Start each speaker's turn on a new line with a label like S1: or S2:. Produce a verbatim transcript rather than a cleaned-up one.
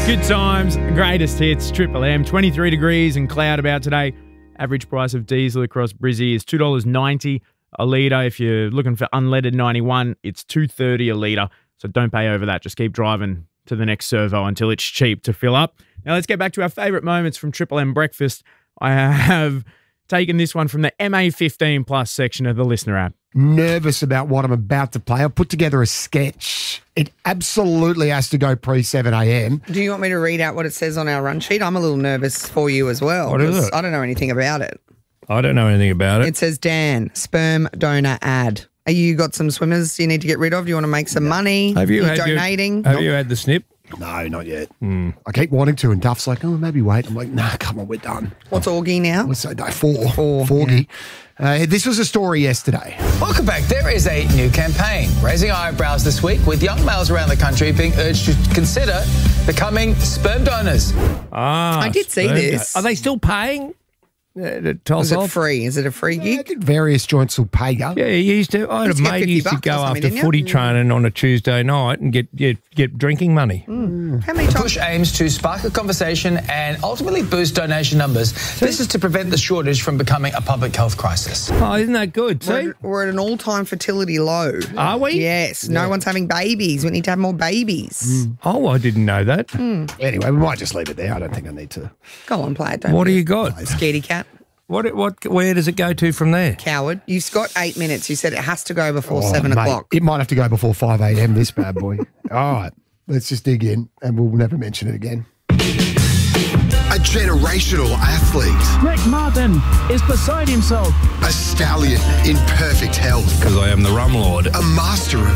S1: Good times, greatest hits, Triple M. twenty-three degrees and cloud about today. Average price of diesel across Brizzy is two dollars ninety a litre. If you're looking for unleaded ninety-one, it's two dollars thirty a litre. So don't pay over that. Just keep driving to the next servo until it's cheap to fill up. Now let's get back to our favourite moments from Triple M Breakfast. I have taken this one from the M A fifteen plus section of the listener app.
S2: Nervous about what I'm about to play. I put together a sketch. It absolutely has to go pre seven a m.
S3: Do you want me to read out what it says on our run sheet? I'm a little nervous for you as well.
S4: What is
S3: 'cause
S4: it?
S3: I don't know anything about it.
S4: I don't know anything about it.
S3: It says, Dan, sperm donor ad. Are you got some swimmers you need to get rid of? Do you want to make some money?
S4: Have you
S3: Are
S4: had your-
S3: donating?
S4: have you had the snip?
S2: No, not yet. I keep wanting to, and Duff's like, oh, maybe wait. I'm like, nah, come on, we're done.
S3: What's Augie now?
S2: What's that? No, four.
S3: Four,
S2: Forgy. Uh, this was a story yesterday.
S5: Welcome back. There is a new campaign raising eyebrows this week with young males around the country being urged to consider becoming sperm donors.
S4: Ah,
S3: I did see
S4: sperm
S3: this.
S4: do- Are they still paying? Uh, to toss
S3: Is it
S4: off?
S3: free? Is it a free
S2: I
S3: gig?
S2: think various joints will pay you.
S4: Yeah, you used to. I had
S3: Used
S4: a
S3: to get
S4: mate who
S3: fifty
S4: used to
S3: bucks or
S4: go
S3: something,
S4: after
S3: didn't you?
S4: footy training on a Tuesday night and get get, get drinking money.
S3: How many
S5: The
S3: times?
S5: push aims to spark a conversation and ultimately boost donation numbers. This is to prevent the shortage from becoming a public health crisis.
S4: Oh, isn't that good? See?
S3: We're, we're at an all-time fertility low.
S4: Are we?
S3: Yes. No one's having babies. We need to have more babies.
S4: Oh, I didn't know that.
S2: Anyway, we might just leave it there. I don't think I need to.
S3: Go on, play it. Don't
S4: What do
S3: be
S4: you
S3: a
S4: got?
S3: Scaredy cat.
S4: What what? Where does it go to from there?
S3: Coward. You've got eight minutes. You said it has to go before
S2: Oh,
S3: seven
S2: mate,
S3: o'clock.
S2: It might have to go before five a m, this bad boy. All right, let's just dig in, and we'll never mention it again.
S6: A generational athlete,
S7: Rick Martin is beside himself.
S6: a stallion in perfect health,
S4: Because I am the rum lord.
S6: a master of